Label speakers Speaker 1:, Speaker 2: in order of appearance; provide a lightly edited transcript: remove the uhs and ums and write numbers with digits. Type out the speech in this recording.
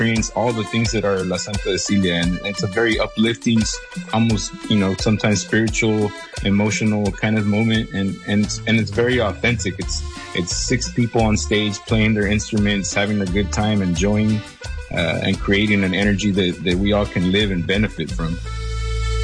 Speaker 1: experience all the things that are La Santa Cecilia. And it's a very uplifting, almost, sometimes spiritual, emotional kind of moment. And it's very authentic. It's 6 people on stage playing their instruments, having a good time, enjoying, and creating an energy that we all can live and benefit from.